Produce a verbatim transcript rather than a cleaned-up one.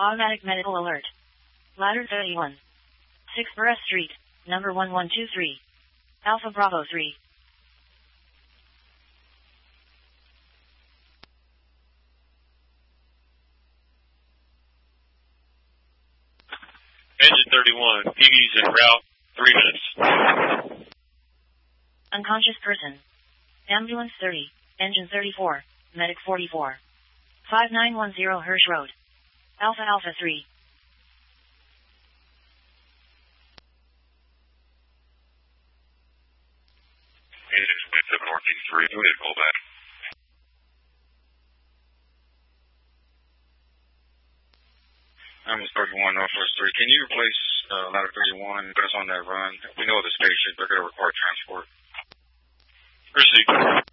Automatic medical alert. Ladder thirty-one. six Burress Street, number one one two three. Alpha Bravo three. Engine thirty-one, P V's en route, three minutes. Unconscious person. Ambulance thirty, engine thirty-four, medic forty-four. five nine one zero Hirsch Road. Alpha Alpha three. Agents went to Northeast three, who did pull back? Ambulance thirty-one, Northwest three. Can you replace uh, ladder thirty-one, put us on that run? We know the station, they're going to require transport. Proceed.